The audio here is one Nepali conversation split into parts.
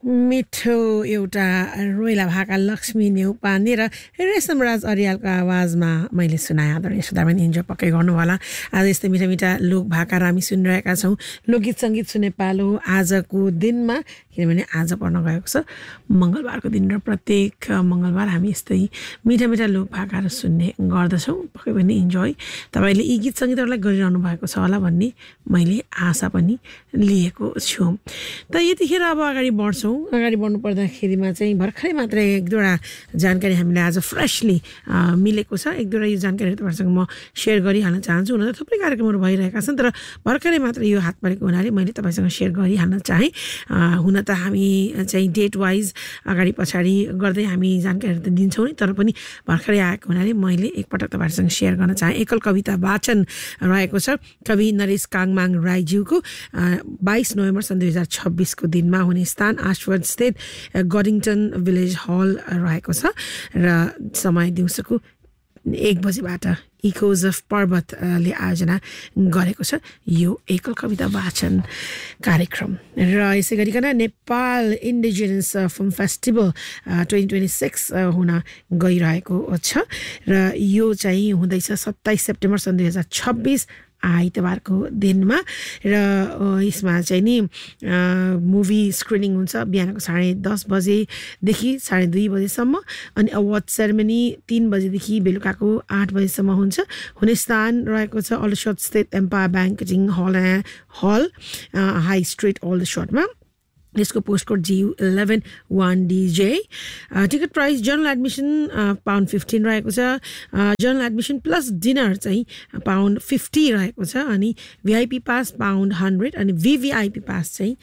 मिठो एउटा रोइला भाका लक्ष्मी नेउपाने र रेशमराज अर्यालको आवाजमा मैले सुनाएँ। आदरणीय श्रोता पनि इन्जोय पक्कै गर्नु होला। आज यस्तै मिठा मिठा लोक भाकाहरू हामी सुनिरहेका छौँ। लोकगीत सङ्गीत सुन्ने पालो आजको दिनमा, किनभने आज पर्न गएको छ मङ्गलबारको दिन र प्रत्येक मङ्गलबार हामी यस्तै मिठा मिठा लोक भाकाहरू सुन्ने गर्दछौँ। पक्कै पनि इन्जोय तपाईँले यी गीत सङ्गीतहरूलाई गरिरहनु भएको छ होला भन्ने मैले आशा पनि लिएको छु। त यतिखेर अब अगाडि बढ्नु पर्दाखेरिमा चाहिँ भर्खरै मात्रै एक दुईवटा जानकारी हामीले आज फ्रेसली मिलेको छ। एक दुईवटा यो जानकारी तपाईँहरूसँग म सेयर गरिहाल्न चाहन्छु। हुन त थुप्रै कार्यक्रमहरू भइरहेका छन्, तर भर्खरै मात्र यो हात परेको हुनाले मैले तपाईँसँग सेयर गरिहाल्न चाहेँ। हुन त हामी चाहिँ डेट वाइज अगाडि पछाडि गर्दै हामी जानकारीहरू त दिन्छौँ नि, तर पनि भर्खरै आएको हुनाले मैले एकपटक तपाईँहरूसँग सेयर गर्न चाहेँ। एकल कविता वाचन रहेको छ कवि नरेश काङमाङ राईज्यूको 22 नोभेम्बर सन् 2026 को दिनमा हुने स्थान आशवद स्थित गडिङटन विलेज हल रहेको छ र समय दिउँसोको 1 बजेबाट इकोज अफ पर्वतले आयोजना गरेको छ यो एकल कविता वाचन कार्यक्रम। र यसै गरिकन नेपाल इन्डिजिनस फिल्म फेस्टिभल 2026 हुन गइरहेको छ र यो चाहिँ हुँदैछ 27 सेप्टेम्बर सन् 2026 आइतबारको दिनमा। र यसमा चाहिँ नि मुभी स्क्रिनिङ हुन्छ बिहानको 10:30 बजेदेखि 2:30 बजेसम्म, अनि अवार्ड सेरेमनी 3 बजेदेखि बेलुकाको 8 बजेसम्म हुन्छ। हुने स्थान रहेको छ अल्डरसट स्थित एम्पायर ब्याङ्केटिङ हल हाई स्ट्रिट अल्डरसटमा। यसको postcode GU11 1DJ। Ticket price general admission £15 रहेको छ। जनरल एडमिसन प्लस डिनर चाहिँ £50 रहेको छ, अनि VIP पास £100 अनि VVIP पास चाहिँ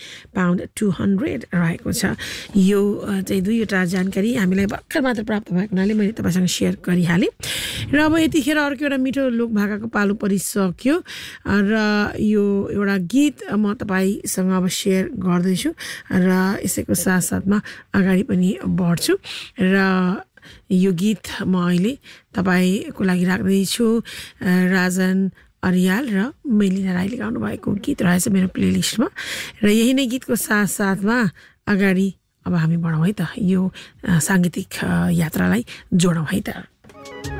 £200 रहेको छ। यो चाहिँ दुईवटा जानकारी हामीलाई भर्खर मात्र प्राप्त भएको हुनाले मैले तपाईँसँग सेयर गरिहालेँ। र अब यतिखेर अर्को एउटा मिठो लोक भाकाको पालो परिसक्यो र यो एउटा गीत म तपाईँसँग अब सेयर गर्दैछु र यसैको साथसाथमा अगाडि पनि बढ्छु। र यो गीत म अहिले तपाईँको लागि राख्दैछु। राजन अर्याल र मेलिना राईले गाउनु भएको गीत रहेछ मेरो प्लेलिस्टमा। र यही नै गीतको साथसाथमा अगाडि अब हामी बढौँ है त, यो साङ्गीतिक यात्रालाई जोडौँ है त।